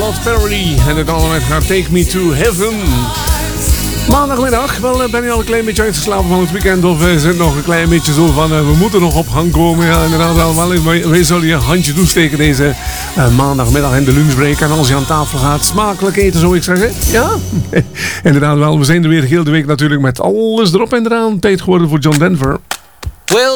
Lost Parody. En het allemaal met haar Take Me To Heaven. Maandagmiddag, wel ben je al een klein beetje uitgeslapen van het weekend of zit nog een klein beetje zo van we moeten nog op gang komen. Ja, inderdaad wel. Wij zullen je een handje toesteken deze maandagmiddag in de lunchbreak. En als je aan tafel gaat, smakelijk eten zou ik zeggen. Ja, inderdaad wel. We zijn er weer heel de week natuurlijk met alles erop en eraan. Tijd geworden voor John Denver. Well,